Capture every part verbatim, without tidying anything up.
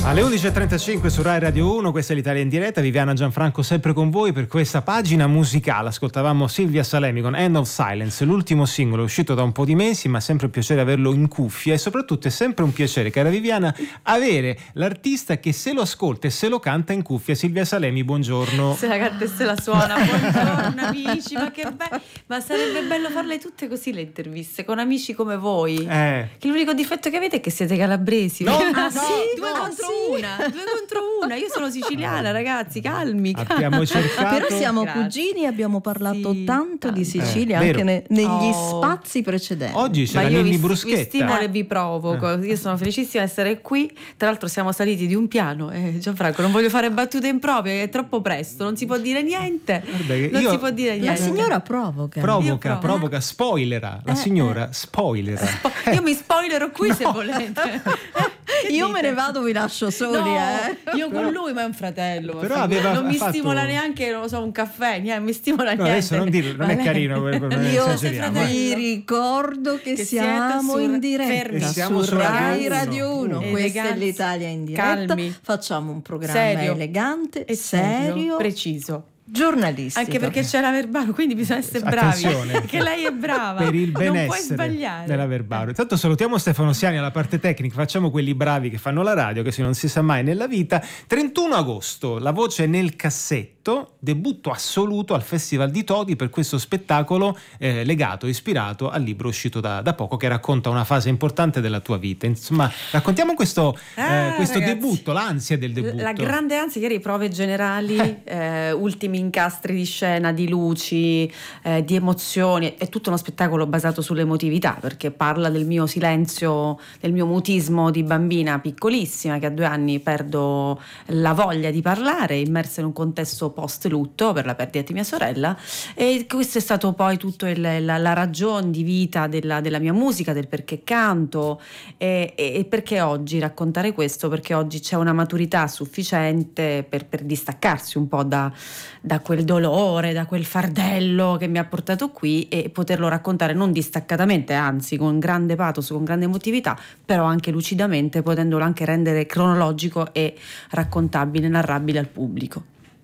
Alle undici e trentacinque su Rai Radio uno, questa è l'Italia in diretta. Viviana Gianfranco sempre con voi per questa pagina musicale. Ascoltavamo Silvia Salemi con End of Silence, l'ultimo singolo uscito da un po' di mesi, ma sempre un piacere averlo in cuffia, e soprattutto è sempre un piacere, cara Viviana, avere l'artista che se lo ascolta e se lo canta in cuffia. Silvia Salemi, buongiorno. Se la canta e se la suona, buongiorno amici, ma che bello, ma sarebbe bello farle tutte così le interviste, con amici come voi, Eh. che l'unico difetto che avete è che siete calabresi. No, ah, no, sì? Due no, contro sì. una, due contro una, io sono siciliana, ragazzi, calmi. Abbiamo cercato. Però siamo Grazie. cugini, abbiamo parlato Sì, tanto di tanto. Sicilia Eh, anche ne- negli Oh. spazi precedenti. Oggi c'è Ma la io Ninni vi, Bruschetta. vi stimolo e vi provoco. Io sono felicissima di essere qui. Tra l'altro siamo saliti di un piano. Eh, Gianfranco, non voglio fare battute improprie, è troppo presto, non si può dire niente. Guarda che Non io- si può dire La niente. signora provoca. Io Provoca, provo. provoca, spoilera. La Eh, signora spoilera. Io mi spoilerò qui se volete. Che Io dite? me ne vado, vi lascio soli. No, eh. io con lui, ma è un fratello. ma Però figurati, aveva non mi fatto- stimola neanche, non lo so, un caffè, niente, mi stimola No, niente. adesso non dirlo, non Ma è lei- carino, per- per- Io esageriamo, eh. vi ricordo che, Che siamo siete su- in diretta fermi. E siamo su su Radio Rai uno. Radio uno. Mm. Questa è Eleganza. l'Italia in diretta. Calmi. Facciamo un programma Serio. elegante, E serio, preciso. giornalistico. Anche perché c'è la Verbano, quindi bisogna essere bravi. Attenzione. Perché lei è brava. Per il non puoi benessere sbagliare. della Verbaro. Intanto salutiamo Stefano Siani alla parte tecnica, facciamo quelli bravi che fanno la radio, che se non si sa mai nella vita. trentuno agosto, La voce nel cassetto, debutto assoluto al Festival di Todi per questo spettacolo eh, legato, ispirato al libro uscito da, da poco, che racconta una fase importante della tua vita. Insomma, raccontiamo questo, Ah, eh, questo ragazzi, debutto, l'ansia del debutto. La grande ansia, ieri prove generali, eh, ultimi incastri di scena, di luci, eh, di emozioni. È tutto uno spettacolo basato sull'emotività, perché parla del mio silenzio, del mio mutismo di bambina piccolissima, che a due anni perdo la voglia di parlare, immersa in un contesto post-lutto per la perdita di mia sorella. E questo è stato poi tutto il, la, la ragione di vita della, della mia musica, del perché canto e, e, e perché oggi raccontare questo, perché oggi c'è una maturità sufficiente per, per distaccarsi un po' da, da quel dolore, da quel fardello che mi ha portato qui, e poterlo raccontare non distaccatamente, anzi con grande pathos, con grande emotività, però anche lucidamente, potendolo anche rendere cronologico e raccontabile, narrabile al pubblico.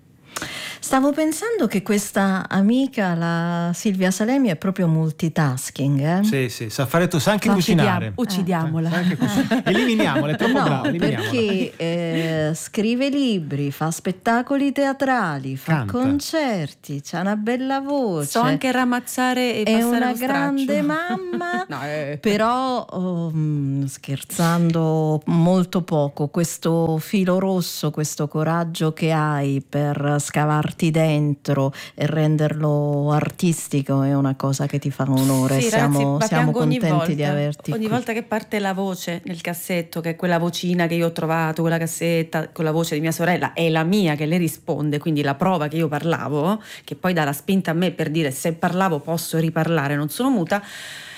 Stavo pensando che questa amica, la Silvia Salemi, è proprio multitasking. Eh? Sì, sì, sa fare tu, sa anche Ma cucinare. uccidiaamola. Sa anche cucinare. Eliminiamola, è troppo No, brava, eliminiamola. perché eh, scrive libri, fa spettacoli teatrali, fa Canta. concerti, c'ha una bella voce. So anche ramazzare e è passare una lo straccio. grande mamma. No, eh. Però um, scherzando molto poco, questo filo rosso, questo coraggio che hai per scavarti dentro e renderlo artistico è una cosa che ti fa onore. Sì, siamo ragazzi, ma siamo piango ogni contenti volta, di averti ogni qui. volta che parte la voce nel cassetto, che è quella vocina che io ho trovato, quella cassetta con la voce di mia sorella e la mia che le risponde, quindi la prova che io parlavo, che poi dà la spinta a me per dire se parlavo posso riparlare, non sono muta.